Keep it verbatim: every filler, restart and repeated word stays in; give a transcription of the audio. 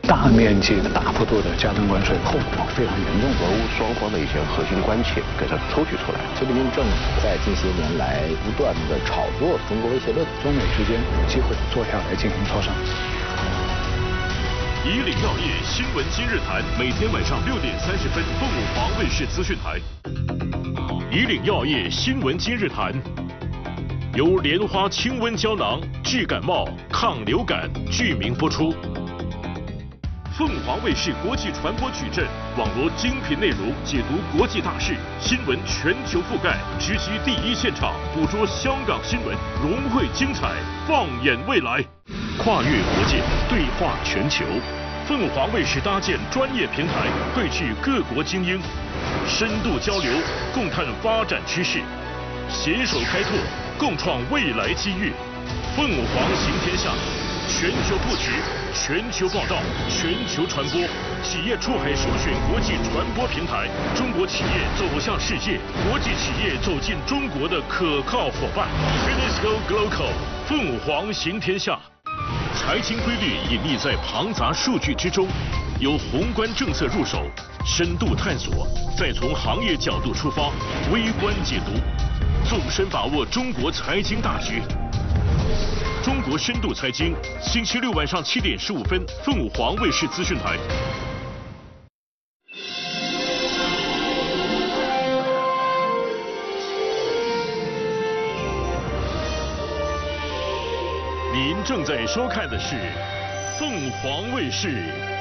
大面积的、大幅度的加征关税，后果非常严重。 俄乌双方的一些核心关切给它抽取出来。 习近平政府在近些年来不断的炒作中国威胁论， 中美之间有机会坐下来进行磋商。 以岭药业新闻今日谈，每天晚上六点三十分，凤凰卫视资讯台。以岭药业新闻今日谈，由莲花清瘟胶囊治感冒、抗流感剧名播出。凤凰卫视国际传播矩阵，网罗精品内容，解读国际大事，新闻全球覆盖，直击第一现场，捕捉香港新闻，融汇精彩，放眼未来。跨越国界，对话全球。凤凰卫视搭建专业平台，汇聚各国精英，深度交流，共探发展趋势，携手开拓，共创未来机遇。凤凰行天下，全球布局，全球报道，全球传播，企业出海首选国际传播平台，中国企业走向世界，国际企业走进中国的可靠伙伴。Finisco Global， 凤凰行天下。财经规律隐匿在庞杂数据之中，由宏观政策入手，深度探索，再从行业角度出发，微观解读，纵深把握中国财经大局。中国深度财经，星期六晚上七点十五分，凤凰卫视资讯台。您正在收看的是凤凰卫视